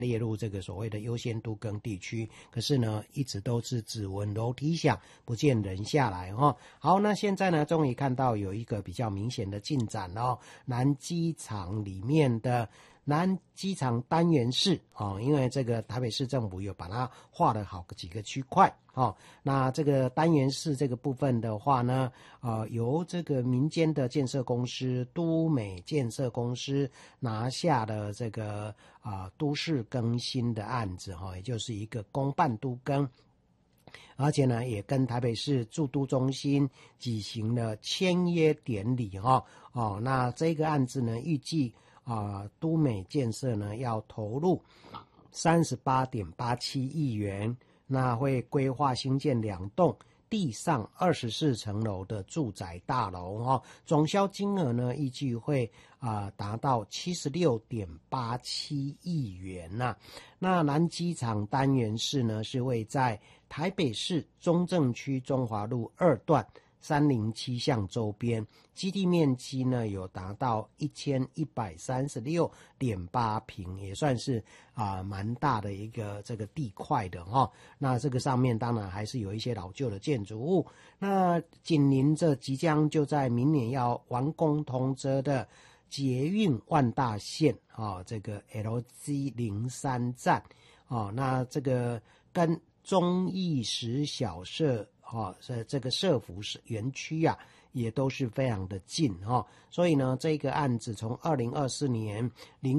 列入这个所谓的优先都更地区，可是呢，一直都是只闻楼梯响，不见人下来哈。好，那现在呢，终于看到有一个比较明显的进展哦，南机场里面的南机场单元室因为这个台北市政府有把它划了好几个区块那这个单元室这个部分的话呢，由这个民间的建设公司都美建设公司拿下了这个都市更新的案子也就是一个公办都更。而且呢，也跟台北市驻都中心举行了签约典礼那这个案子呢，预计都美建设呢要投入38.87亿元，那会规划兴建2栋地上24层楼的住宅大楼总销金额呢预计会达到76.87亿元那南机场单元室呢是位在台北市中正区中华路2段307巷周边，基地面积呢有达到1136.8坪，也算是蛮大的一个这个地块的那这个上面当然还是有一些老旧的建筑物。那紧邻着即将就在明年要完工通车的捷运万大线这个 LG03 站那这个跟忠义实小社这个社福园区也都是非常的近所以呢，这个案子从2024年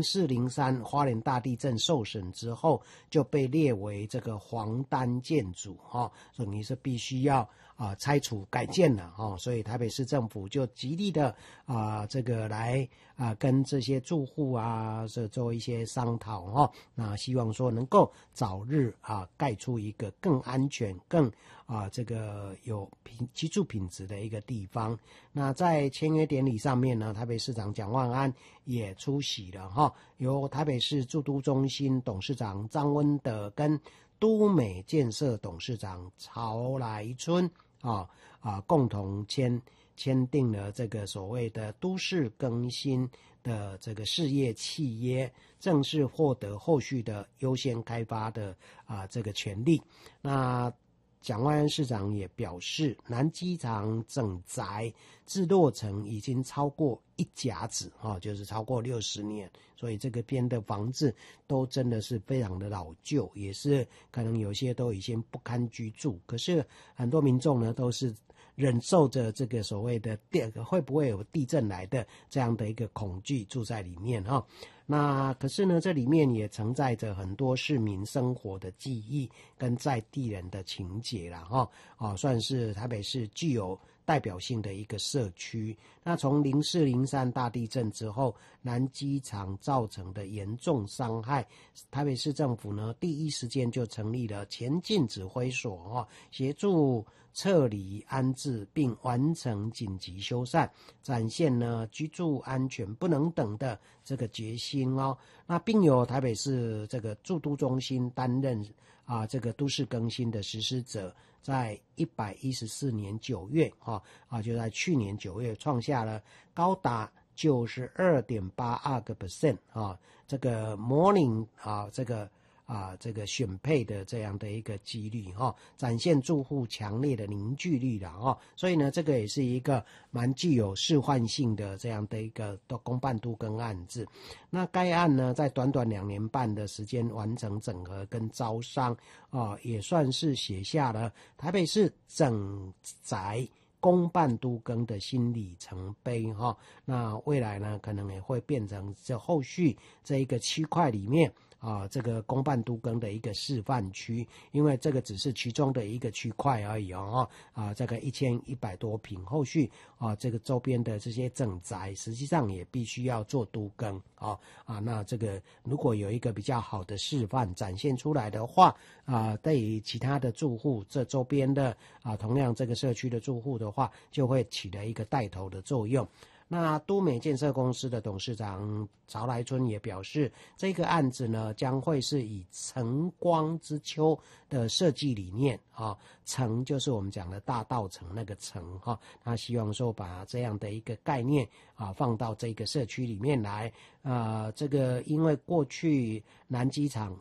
0403花莲大地震受损之后，就被列为这个黄单建筑所以你是必须要拆除改建了所以台北市政府就极力的这个来跟这些住户做一些商讨那希望说能够早日盖出一个更安全更这个有居住品质的一个地方。那在签约典礼上面呢，台北市长蒋万安也出席了由台北市驻都中心董事长张温德跟都美建设董事长曹来春共同签订了这个所谓的都市更新的这个事业契约，正式获得后续的优先开发的这个权利。那蒋万安市长也表示，南机场整宅自落成已经超过1甲子就是超过60年，所以这个边的房子都真的是非常的老旧，也是可能有些都已经不堪居住。可是很多民众呢都是忍受着这个所谓的会不会有地震来的这样的一个恐惧住在里面那可是呢，这里面也承载着很多市民生活的记忆跟在地人的情结啦算是台北市具有代表性的一个社区。那从0403大地震之后，南机场造成的严重伤害，台北市政府呢第一时间就成立了前进指挥所协助撤离安置并完成紧急修缮，展现呢居住安全不能等的这个决心那并由台北市这个驻都中心担任这个都市更新的实施者，在114年9月就在去年9月创下了高达92.82% 这个模拟这个选配的这样的一个几率展现住户强烈的凝聚力了所以呢，这个也是一个蛮具有示范性的这样的一个公办都更案子。那该案呢，在短短2年半的时间完成整合跟招商也算是写下了台北市整宅公办都更的新里程碑那未来呢，可能也会变成这后续这一个区块里面这个公办都更的一个示范区，因为这个只是其中的一个区块而已这个1100多坪，后续这个周边的这些整宅实际上也必须要做都更那这个如果有一个比较好的示范展现出来的话对于其他的住户这周边的同样这个社区的住户的话，就会起了一个带头的作用。 那都美建设公司的董事长曹来春也表示，这个案子呢将会是以晨光之丘的设计理念啊，晨就是我们讲的大道城那个城哈，他希望说把这样的一个概念啊放到这个社区里面来。这个因为过去南机场